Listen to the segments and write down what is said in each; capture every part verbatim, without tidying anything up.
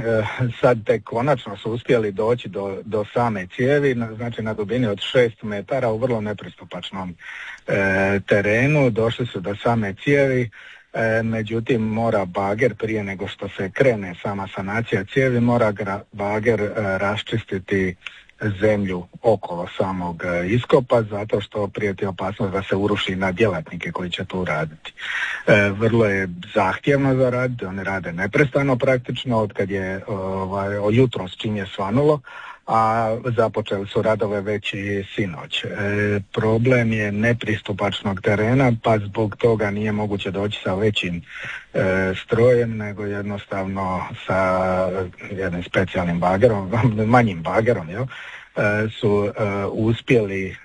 sad tek konačno su uspjeli doći do, do same cijevi, znači na dubini od šest metara u vrlo nepristupačnom e, terenu. Došli su do same cijevi, e, međutim mora bager prije nego što se krene sama sanacija cijevi, mora gra, bager e, raščistiti zemlju okolo samog iskopa, zato što prijeti opasnost da se uruši na djelatnike koji će tu raditi. E, vrlo je zahtjevno za raditi, oni rade neprestano praktično od kad je ovaj, o jutros čim je svanulo, a započeli su radove već i sinoć. E, problem je nepristupačnog terena, pa zbog toga nije moguće doći sa većim e, strojem, nego jednostavno sa jednim specijalnim bagerom, manjim bagerom, jel? E, su e, uspjeli e,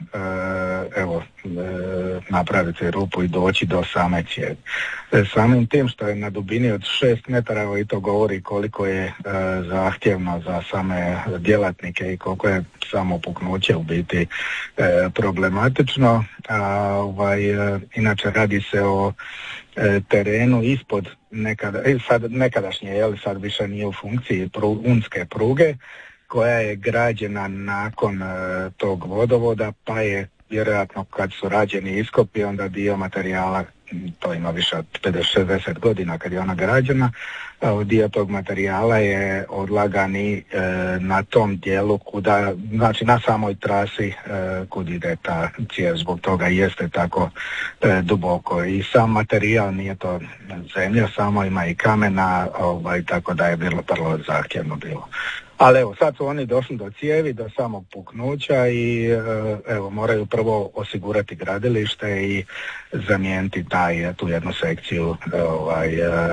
evo e, napraviti rupu i doći do same cijevi. E, samim tim što je na dubini od šest metara, evo i to govori koliko je e, zahtjevno za same djelatnike i koliko je samo puknuće u biti e, problematično. A, ovaj, e, inače radi se o e, terenu ispod nekada, sad nekadašnje, jel, sad više nije u funkciji pru, unske pruge, koja je građena nakon e, tog vodovoda, pa je vjerojatno kad su rađeni iskopi, onda dio materijala, to ima više od pedeset šezdeset godina kad je ona građena, a dio tog materijala je odlagani e, na tom dijelu kuda, znači na samoj trasi e, kud ide ta cijev, zbog toga jeste tako e, duboko. I sam materijal nije to zemlja, samo ima i kamena, ovaj, tako da je bilo vrlo zahtjevno bilo. Ali evo, sad su oni došli do cijevi, do samog puknuća i evo, moraju prvo osigurati gradilište i zamijeniti taj, tu jednu sekciju ovaj,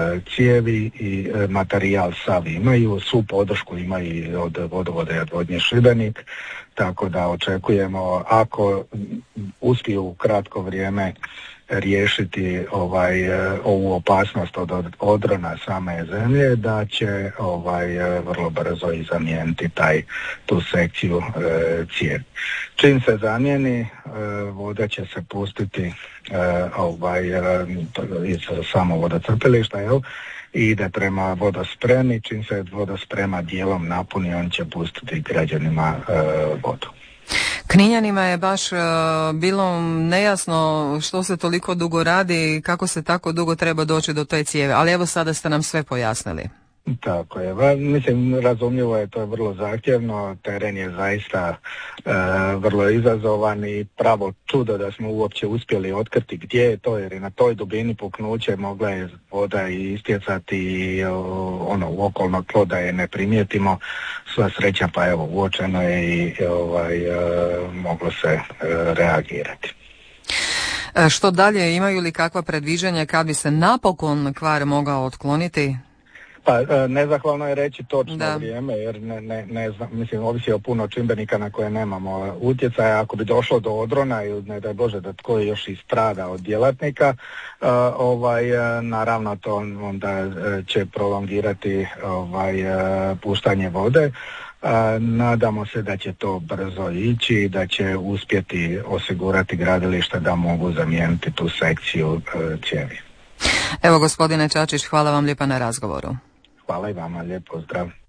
cijevi i materijal sav imaju, svu podršku imaju od vodovoda i odvodnje Šibenik, tako da očekujemo, ako uspiju u kratko vrijeme riješiti ovaj ovu opasnost od odrona same zemlje, da će ovaj vrlo brzo i zamijeniti taj tu sekciju e, cijevi. Čim se zamijeni, e, voda će se pustiti e, ovaj e, iz samo vodocrpilišta, jel? I ide prema vodospremi. Čim se vodosprema dijelom napuni, on će pustiti građanima e, vodu. Kninjanima je baš uh, bilo nejasno što se toliko dugo radi i kako se tako dugo treba doći do te cijeve, ali evo sada ste nam sve pojasnili. Tako je, mislim razumljivo je, to je vrlo zahtjevno, teren je zaista e, vrlo izazovan i pravo čudo da smo uopće uspjeli otkriti gdje je to, jer je na toj dubini puknuće mogla je voda i istjecati i ono u okolno tlo da je ne primijetimo. Sva sreća, pa evo uočeno je i ovaj, e, moglo se e, reagirati. E, što dalje, imaju li kakva predviđanja kad bi se napokon kvar mogao otkloniti? Pa nezahvalno je reći točno da. vrijeme, jer ne, ne, ne znam, mislim, ovisi o puno čimbenika na koje nemamo utjecaja. Ako bi došlo do odrona ili ne daj Bože da tko je još i strada od djelatnika, uh, ovaj, naravno to onda će prolongirati ovaj, uh, puštanje vode. Uh, nadamo se da će to brzo ići i da će uspjeti osigurati gradilište da mogu zamijeniti tu sekciju uh, cijevi. Evo, gospodine Čačić, hvala vam lijepa na razgovoru. Hvala i vama, lijep pozdrav.